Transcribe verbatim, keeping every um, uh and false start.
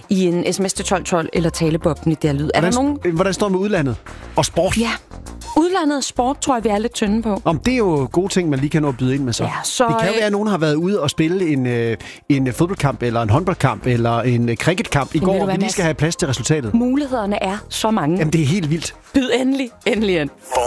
i en sms til tolv tolv eller talebobben i det her lyd. Er hvordan, der nogen... hvordan står det med udlandet? Og sport? Ja. Udlandet og sport, tror jeg, vi er lidt tynde på. Om det er jo gode ting, man lige kan nå at byde ind med så. Ja, så det kan jo være, at nogen har været ude og spille en, øh, en fodboldkamp, eller en håndboldkamp, eller en øh, cricketkamp i går, og vi lige skal have plads til resultatet. Mulighederne er så mange. Jamen, det er helt vildt. Byd endelig, endelig ind.